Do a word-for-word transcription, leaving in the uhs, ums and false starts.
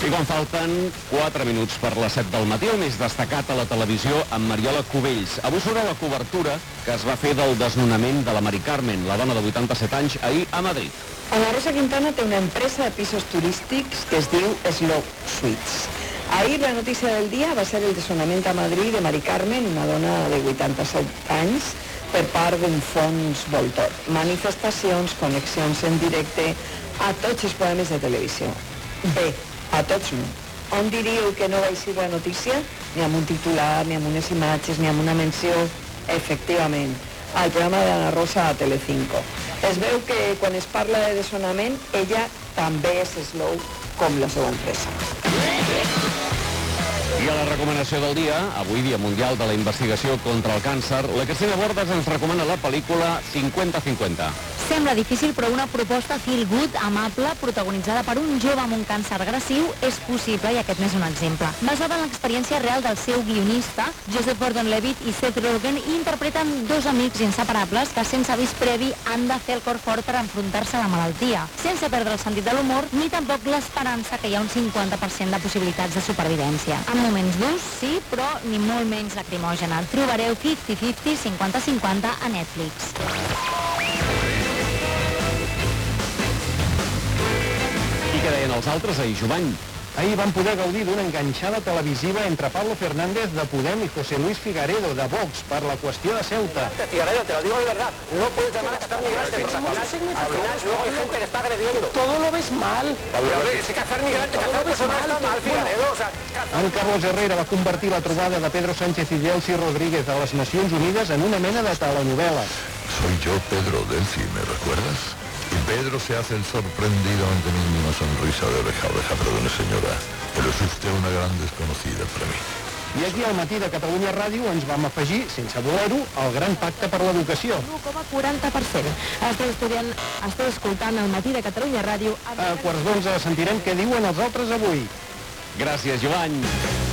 I quan falten quatre minuts per les set del matí, el més destacat a la televisió amb Mariola Cubells. Avui sobre la cobertura que es va fer del desnonament de la Mari Carmen, la dona de vuitanta-set anys, ahir a Madrid. Ana Rosa Quintana té una empresa de pisos turístics que es diu Slow Suites. Ahir la notícia del dia va ser el desnonament a Madrid de Mari Carmen, una dona de vuitanta-set anys, per part d'un fons voltor. Manifestacions, connexions en directe a tots els programes de televisió. Bé, a tots no. On diríeu que no va eixir la notícia? Ni amb un titular, ni amb unes imatges, ni amb una menció. Efectivament, al programa d'Ana Rosa a Telecinco. Es veu que quan es parla de desnonament, ella també és slow com la seva empresa. I a la recomanació del dia, avui Dia Mundial de la Investigació contra el Càncer, la Cristina Bordes ens recomana la pel·lícula cinquanta cinquanta. Sembla difícil, però una proposta feel good, amable, protagonitzada per un jove amb un càncer agressiu, és possible, i aquest n'és un exemple. Basada en l'experiència real del seu guionista, Joseph Gordon-Levitt i Seth Rogen, i interpreten dos amics inseparables que, sense avís previ, han de fer el cor fort per enfrontar-se a la malaltia, sense perdre el sentit de l'humor, ni tampoc l'esperança que hi ha un cinquanta per cent de possibilitats de supervivència. En moments durs, sí, però ni molt menys lacrimògena. Trobareu cinquanta cinquanta, cinquanta cinquanta a Netflix. I què deien els altres ahir, Jovany? Ahir van poder gaudir d'una enganxada televisiva entre Pablo Fernández de Podem y José Luis Figaredo de Vox per la qüestió de Ceuta. Figaredo, te lo digo de verdad, no puedes llamar a cazar migrantes, porque al final luego hay gente que está agrediendo. Todo lo ves mal. Si cazar migrantes, cazar personas está mal, Figaredo. En Carlos Herrera va convertir la trobada de Pedro Sánchez i Delcy Rodríguez a les Nacions Unides en una mena de telenovela. Soy yo, Pedro Delcy, ¿me recuerdas? Y Pedro se hace el sorprendido ante mi una sonrisa de oreja a oreja. Perdone, señora, pero és usted una gran desconocida per a mi. I aquí al matí de Catalunya Ràdio ens vam afegir, sense voler-ho, al Gran Pacte per l'Educació. un coma quaranta per cent. Esteu estudiant, esteu escoltant el matí de Catalunya Ràdio. A quarts d'onze sentirem què diuen els altres avui. Gràcies, Jovany.